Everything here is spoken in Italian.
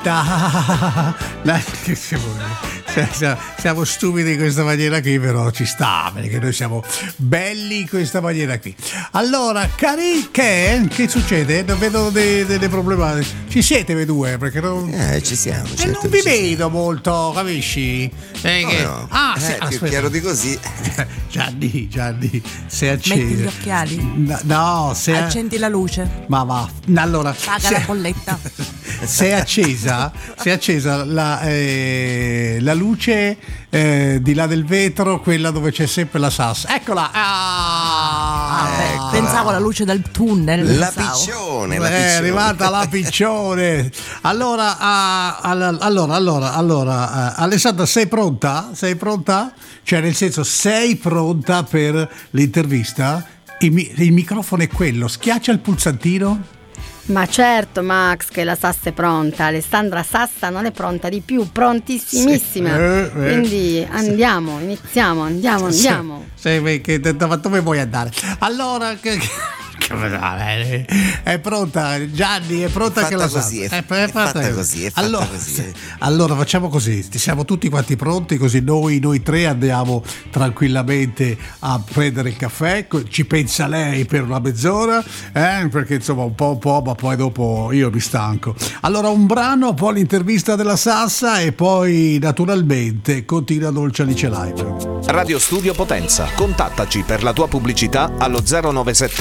Poletta. Siamo stupidi in questa maniera qui, però ci sta, perché noi siamo belli in questa maniera qui. Allora, cari, che succede? Non vedo delle problematiche. Ci siete voi due? Perché non... ci siamo. Certo, non vi vedo molto, capisci? No. Più chiaro di così. Gianni, sei acceso. Metti gli occhiali. No, accendi la luce. Ma va. Allora, paga la bolletta. Se è accesa la luce di là del vetro, quella dove c'è sempre la sassa. Eccola. Eccola. Pensavo alla luce del tunnel. La piccione. È arrivata la piccione. Allora, Alessandra, sei pronta? Cioè, nel senso, sei pronta per l'intervista? Il microfono è quello, schiaccia il pulsantino. Ma certo, Max, che la Sassa è pronta. Alessandra Sassa non è pronta di più, prontissimissima. Quindi iniziamo. Dove vuoi andare? Allora, è pronta, Gianni, è pronta fatta che la così, è fatta così. Allora facciamo così, siamo tutti quanti pronti, così noi tre andiamo tranquillamente a prendere il caffè. Ci pensa lei per una mezz'ora, perché insomma un po', ma poi dopo io mi stanco. Allora un brano, poi l'intervista della Sassa e poi naturalmente continua Dolce Alice Live. Radio Studio Potenza, contattaci per la tua pubblicità allo 097